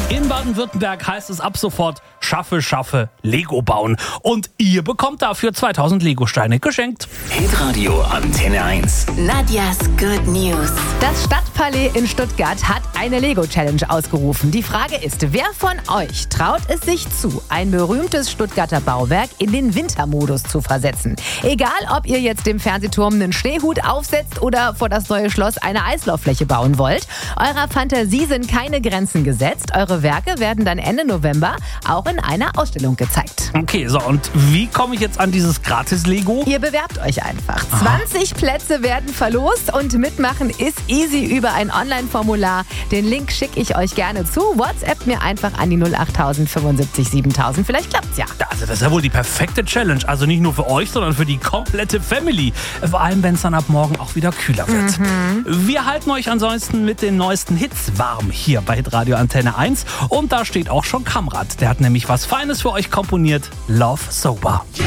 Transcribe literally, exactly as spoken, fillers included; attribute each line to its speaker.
Speaker 1: In Baden-Württemberg heißt es ab sofort Schaffe, Schaffe, Lego bauen. Und ihr bekommt dafür zweitausend Lego-Steine geschenkt.
Speaker 2: Hitradio Antenne eins.
Speaker 3: Nadjas Good News.
Speaker 4: Das Stadtpalais in Stuttgart hat eine Lego-Challenge ausgerufen. Die Frage ist, wer von euch traut es sich zu, ein berühmtes Stuttgarter Bauwerk in den Wintermodus zu versetzen? Egal, ob ihr jetzt dem Fernsehturm einen Schneehut aufsetzt oder vor das neue Schloss eine Eislauffläche bauen wollt. Eurer Fantasie sind keine Grenzen gesetzt. Eure Werke werden dann Ende November auch in einer Ausstellung gezeigt.
Speaker 1: Okay, so und wie komme ich jetzt an dieses Gratis-Lego?
Speaker 4: Ihr bewerbt euch einfach. zwanzig Plätze werden verlost und mitmachen ist easy über ein Online-Formular. Den Link schicke ich euch gerne zu. WhatsApp mir einfach an die null acht fünfundsiebzig siebentausend. Vielleicht klappt's ja.
Speaker 1: Also das ist ja wohl die perfekte Challenge. Also nicht nur für euch, sondern für die komplette Family. Vor allem, wenn es dann ab morgen auch wieder kühler wird. Mhm. Wir halten euch ansonsten mit den neuesten Hits warm hier bei Hitradio Antenne eins. Und da steht auch schon Kamrat. Der hat nämlich was Feines für euch komponiert. Love Sober.